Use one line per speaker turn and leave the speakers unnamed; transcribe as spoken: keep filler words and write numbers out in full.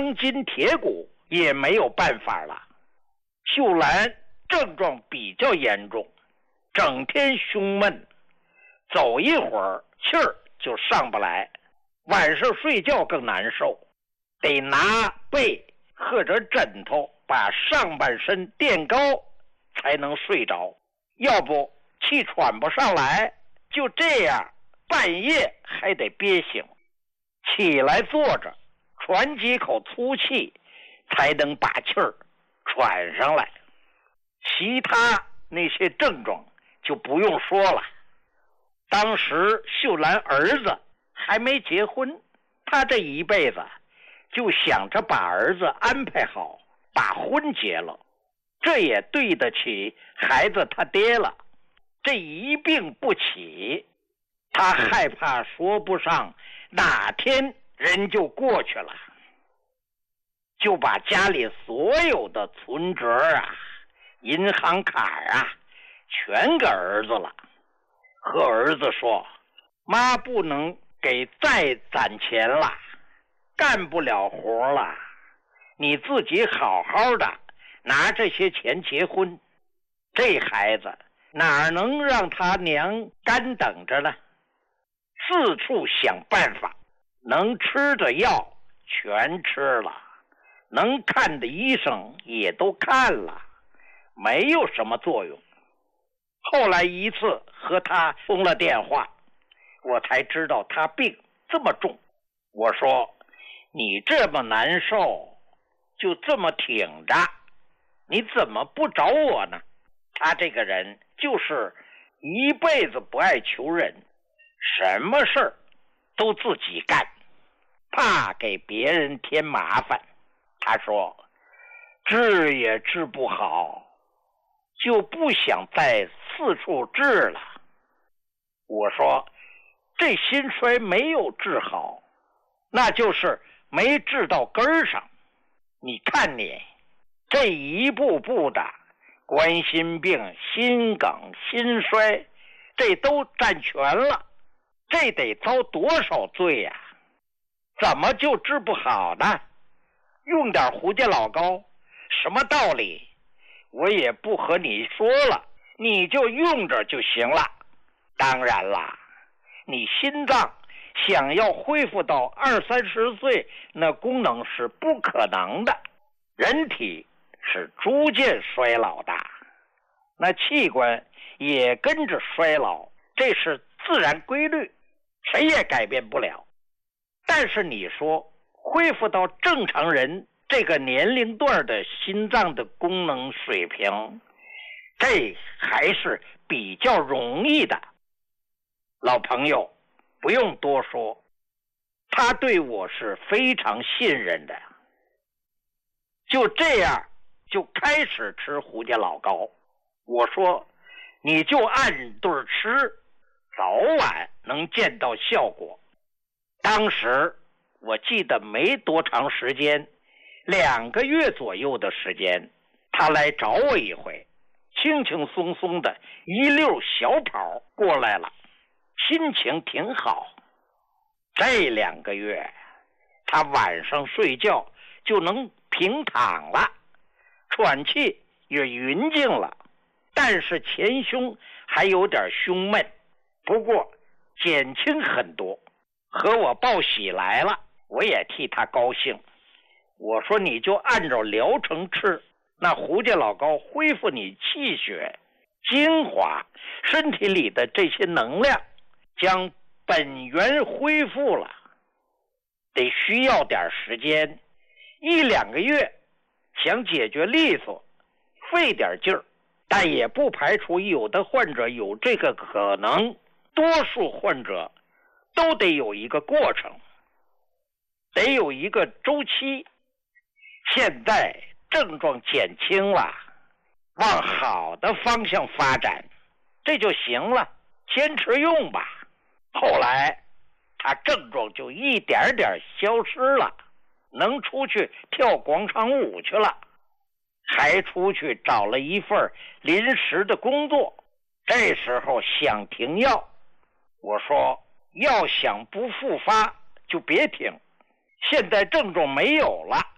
钢筋铁骨也没有办法了。秀兰症状比较严重，整天胸闷，走一会儿气儿就上不来，晚上睡觉更难受，得拿被或者枕头把上半身垫高才能睡着，要不气喘不上来，就这样半夜还得憋醒，起来坐着喘几口粗气才能把气儿喘上来。其他那些症状就不用说了。当时秀兰儿子还没结婚，他这一辈子就想着把儿子安排好，把婚结了，这也对得起孩子他爹了。这一病不起，他害怕说不上哪天人就过去了，就把家里所有的存折啊、银行卡啊全给儿子了，和儿子说，妈不能给再攒钱了，干不了活了，你自己好好的拿这些钱结婚。这孩子哪能让他娘干等着呢？四处想办法，能吃的药全吃了，能看的医生也都看了，没有什么作用。后来一次和他通了电话，我才知道他病这么重。我说，你这么难受，就这么挺着，你怎么不找我呢？他这个人就是一辈子不爱求人，什么事儿都自己干，怕给别人添麻烦。他说，治也治不好，就不想再四处治了。我说，这心衰没有治好，那就是没治到根儿上。你看你这一步步的冠心病、心梗、心衰，这都占全了，这得遭多少罪呀、啊？怎么就治不好呢？用点胡家老膏，什么道理？我也不和你说了，你就用着就行了。当然啦，你心脏想要恢复到二三十岁，那功能是不可能的。人体是逐渐衰老的，那器官也跟着衰老，这是自然规律，谁也改变不了。但是你说恢复到正常人这个年龄段的心脏的功能水平，这还是比较容易的。老朋友不用多说，他对我是非常信任的。就这样就开始吃胡家老膏。我说，你就按对吃，早晚能见到效果。当时我记得没多长时间，两个月左右的时间，他来找我一回，轻轻松松的一溜小跑过来了，心情挺好。这两个月他晚上睡觉就能平躺了，喘气也匀净了，但是前胸还有点胸闷，不过减轻很多，和我报喜来了，我也替他高兴。我说，你就按照疗程吃，那胡家老膏恢复你气血精华，身体里的这些能量将本源恢复了，得需要点时间，一两个月想解决利索，费点劲儿，但也不排除有的患者有这个可能，多数患者都得有一个过程，得有一个周期。现在症状减轻了，往好的方向发展，这就行了，坚持用吧。后来他症状就一点点消失了，能出去跳广场舞去了，还出去找了一份临时的工作。这时候想停药，我说，要想不复发就别停，现在症状没有了，